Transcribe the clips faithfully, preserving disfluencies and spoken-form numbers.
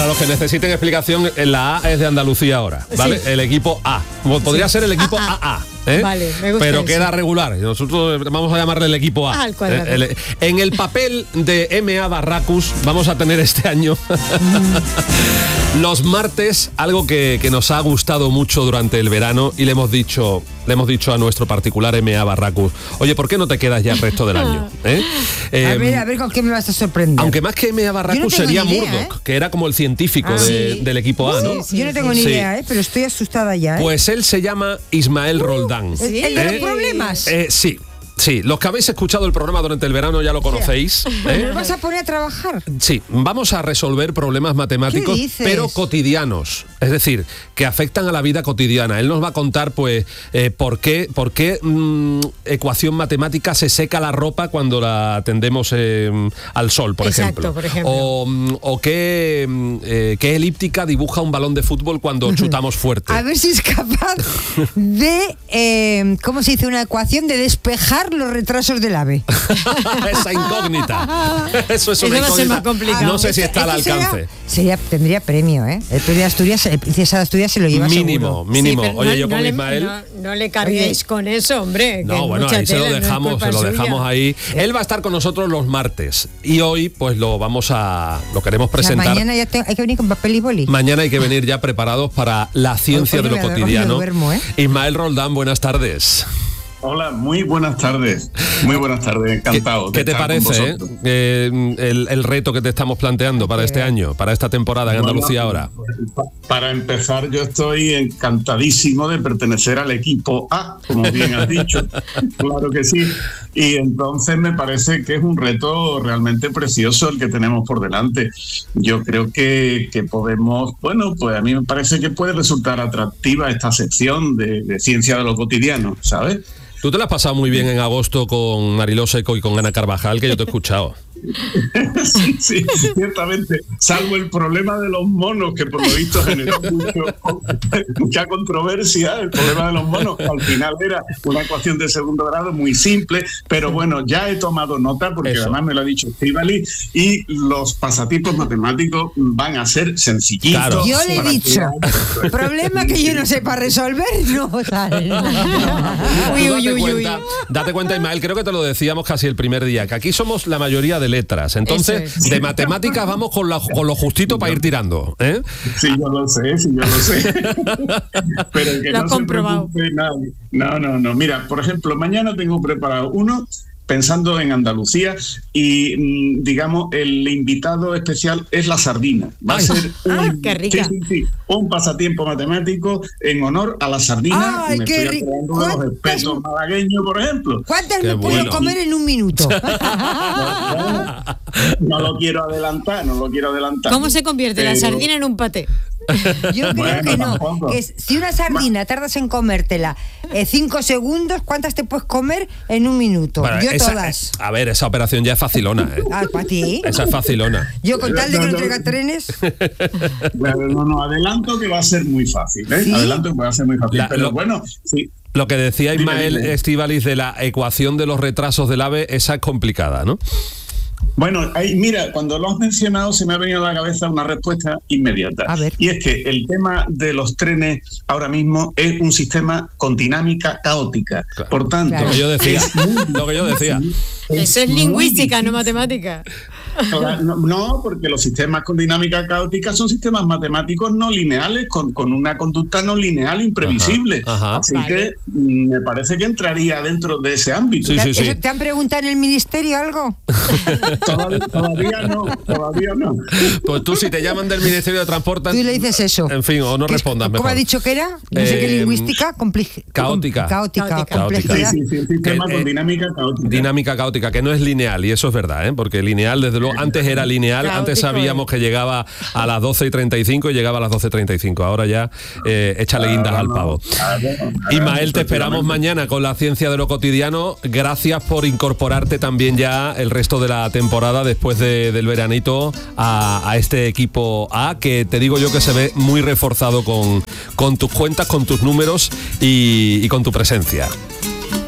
Para los que necesiten explicación, la A es de Andalucía ahora, ¿vale? Sí. El equipo A. Podría sí. ser el equipo A A. ¿Eh? Vale, me gusta. Pero eso. Queda regular. Nosotros vamos a llamarle el equipo A. Ah, al cuadrado. El, el, en el papel de M A Barracus vamos a tener este año mm. los martes, algo que, que nos ha gustado mucho durante el verano y le hemos dicho, le hemos dicho a nuestro particular M A Barracus, oye, ¿por qué no te quedas ya el resto del año? ¿Eh? Eh, a ver, a ver con qué me vas a sorprender. Aunque más que M A Barracus no sería idea, Murdoch, ¿eh? Que era como el científico ah, de, sí. del equipo A, ¿no? Sí, sí, yo no tengo ni sí. idea, ¿eh? Pero estoy asustada ya, ¿eh? Pues él se llama Ismael uh, Roldán. ¿Sí? ¿El de los problemas? Eh, sí. Sí, los que habéis escuchado el programa durante el verano ya lo conocéis. ¿eh? ¿Nos vas a poner a trabajar? Sí, vamos a resolver problemas matemáticos, pero cotidianos. Es decir, que afectan a la vida cotidiana. Él nos va a contar, pues, eh, por qué, por qué mmm, ecuación matemática se seca la ropa cuando la tendemos eh, al sol, por Exacto, ejemplo. por ejemplo. O, o qué, eh, qué elíptica dibuja un balón de fútbol cuando chutamos fuerte. A ver si es capaz de, eh, ¿cómo se dice? Una ecuación de despejar los retrasos del AVE. Esa incógnita. Eso es una Eso va a ser más complicado. No sé si está al alcance. Sería, tendría premio, ¿eh? El premio de Asturias, el Princesa de Asturias se lo lleva mínimo, seguro. Mínimo, sí, Oye, no, yo con no Ismael... No, no le carguéis con eso, hombre. No, bueno, ahí se lo dejamos, no se lo dejamos suya. ahí. Él va a estar con nosotros los martes. Y hoy, pues lo vamos a... Lo queremos presentar. O sea, mañana ya te, hay que venir con papel y boli. Mañana hay que venir ya preparados para la ciencia Oye, de lo cotidiano. Duermo, ¿eh? Ismael Roldán, buenas tardes. Hola, muy buenas tardes. Muy buenas tardes, encantado. ¿Qué, ¿qué te parece eh, el, el reto que te estamos planteando para este año, para esta temporada en Andalucía ahora? Para empezar, yo estoy encantadísimo de pertenecer al equipo A, como bien has dicho. Claro que sí. Y entonces me parece que es un reto realmente precioso el que tenemos por delante. Yo creo que, que podemos, bueno, pues a mí me parece que puede resultar atractiva esta sección de, de ciencia de lo cotidiano, ¿sabes? Tú te la has pasado muy bien en agosto con Mariló Seco y con Ana Carvajal, que yo te he escuchado. Sí, sí, ciertamente, salvo el problema de los monos, que por lo visto generó mucho, mucha controversia. El problema de los monos al final era una ecuación de segundo grado muy simple, pero bueno, ya he tomado nota porque Eso. además me lo ha dicho Estíbaliz, y los pasatiempos matemáticos van a ser sencillitos. Claro. Yo le he dicho, que... problema que yo no sepa resolver, no sale. Uy, uy, uy, uy. Cuenta, date cuenta, Ismael, creo que te lo decíamos casi el primer día, que aquí somos la mayoría de letras, entonces es. de matemáticas vamos con, la, con lo justito para ir tirando, ¿eh? Sí, yo lo sé, sí, yo lo sé. Pero que lo no se preocupe nadie. No, no, no. Mira, por ejemplo, mañana tengo preparado uno pensando en Andalucía y, digamos, el invitado especial es la sardina. Va Ay. a ser un, ah, qué rica. Sí, sí, sí, un pasatiempo matemático en honor a la sardina. Ay, me qué estoy acordando de los espetos malagueños, por ejemplo. ¿Cuántas Qué me bueno. puedo comer en un minuto? No, no lo quiero adelantar, no lo quiero adelantar. ¿Cómo se convierte Pero... la sardina en un paté? Yo creo bueno, que no. tampoco. Que si una sardina tardas en comértela eh, cinco segundos, ¿cuántas te puedes comer en un minuto? Bueno, Yo esa, todas. A ver, esa operación ya es facilona, ¿eh? Ah, ¿para ti? Esa es facilona. Yo con tal de que no traiga trenes. Bueno, no, no, adelanto que va a ser muy fácil, ¿eh? ¿Sí? Adelanto que va a ser muy fácil. La, pero lo, bueno, sí. Lo que decía Ismael Estíbaliz de la ecuación de los retrasos del AVE, esa es complicada, ¿no? Bueno, ahí, mira, cuando lo has mencionado se me ha venido a la cabeza una respuesta inmediata. A ver. Y es que el tema de los trenes ahora mismo es un sistema con dinámica caótica. Claro. Por tanto, claro. Lo que yo decía. Lo que yo decía. Eso es lingüística, no matemática. No, no, porque los sistemas con dinámica caótica son sistemas matemáticos no lineales, con, con una conducta no lineal imprevisible. Ajá, ajá. Así vale. que me parece que entraría dentro de ese ámbito. Sí, sí, sí. ¿Te han preguntado en el ministerio algo? Todavía, todavía no, todavía no. Pues tú, si te llaman del Ministerio de Transporte... Tú le dices eso. En fin, o no respondas mejor. ¿Cómo ha dicho que era? No eh, sé qué lingüística. Compli- caótica. Caótica. Caótica. Complejidad. Sí, sí, sí, sistema que, con eh, dinámica caótica. Dinámica caótica, que no es lineal, y eso es verdad, ¿eh? Porque lineal, desde luego, antes era lineal, caótico, antes sabíamos que llegaba a las doce y treinta y cinco y llegaba a las doce y treinta y cinco. Ahora ya, eh, échale guindas al pavo. Ismael, te esperamos mañana con la ciencia de lo cotidiano. Gracias por incorporarte también ya el resto de la temporada después de, del veranito a, a este equipo A, que te digo yo que se ve muy reforzado con, con tus cuentas, con tus números y, y con tu presencia.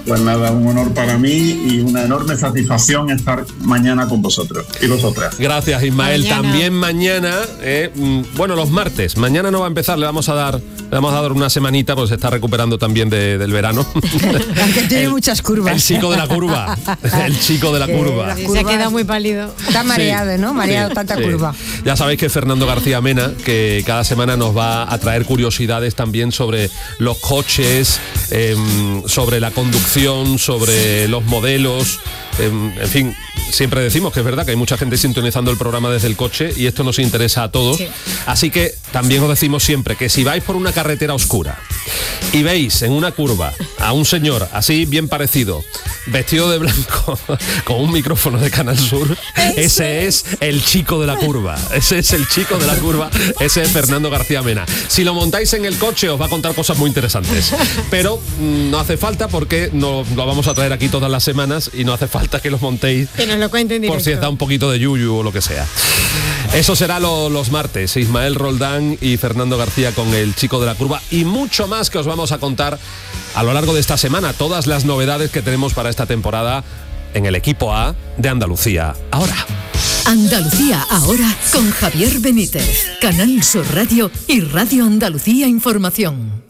Pues nada, un honor para mí y una enorme satisfacción estar mañana con vosotros y vosotras. Gracias, Ismael. Mañana. También mañana, eh, bueno, los martes. Mañana no va a empezar, le vamos a dar, le vamos a dar una semanita, pues se está recuperando también de, del verano. Aunque tiene el, muchas curvas. El chico de la curva. El chico de la Que curva. las Sí, se ha quedado muy pálido. Está mareado, Sí, ¿no? Mareado, sí, tanta sí. curva. Ya sabéis que Fernando García Mena, que cada semana nos va a traer curiosidades también sobre los coches, eh, sobre la conducción, sobre los modelos, eh, en fin, siempre decimos que es verdad que hay mucha gente sintonizando el programa desde el coche y esto nos interesa a todos. Sí. Así que también os decimos siempre que si vais por una carretera oscura y veis en una curva a un señor así bien parecido, vestido de blanco, con un micrófono de Canal Sur, ese es el chico de la curva. Ese es el chico de la curva, ese es Fernando García Mena. Si lo montáis en el coche os va a contar cosas muy interesantes. Pero mm, no hace falta porque nos lo vamos a traer aquí todas las semanas y no hace falta que los montéis Que nos lo cuenten por directo. si os da un poquito de yuyu o lo que sea. Eso será lo- los martes. Ismael Roldán y Fernando García con el chico de la curva y mucho más que os vamos a contar a lo largo de esta semana. Todas las novedades que tenemos para esta temporada en el equipo A de Andalucía. Ahora. Andalucía ahora con Javier Benítez, Canal Sur Radio y Radio Andalucía Información.